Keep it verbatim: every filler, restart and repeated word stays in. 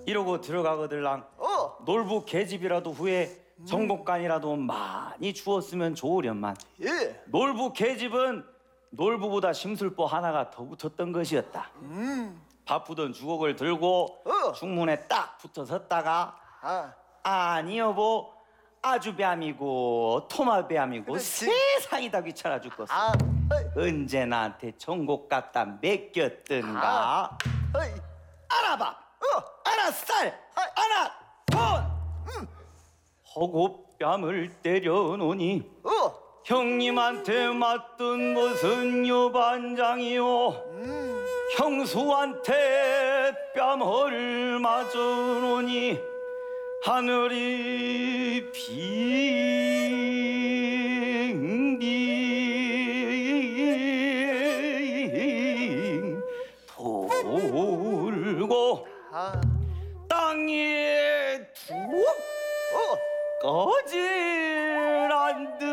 이러고 들어가거들랑. 어. 놀부 계집이라도 후에 정복간이라도 많이 주었으면 좋으련만. 예. 놀부 계집은 놀부보다 심술보 하나가 더 붙었던 것이었다. 음. 바쁘던 주걱을 들고 어. 중문에 딱 붙어 섰다가 아. 아니 여보 아주뱀이고 토마뱀이고 그렇지. 세상이 다 귀찮아 죽겠어. 아. 어이. 언제 나한테 정곡 갖다 맡겼던가. 아. 어이. 하나 밥, 어. 하나 쌀, 아이. 하나 돈. 음. 허고 뺨을 때려놓으니 어. 형님한테 맞던 무슨 유반장이요. 음. 형수한테 뺨을 맞아놓으니 하늘이 빙빙 돌고 아. 땅에 툭 어. 꺼질한 듯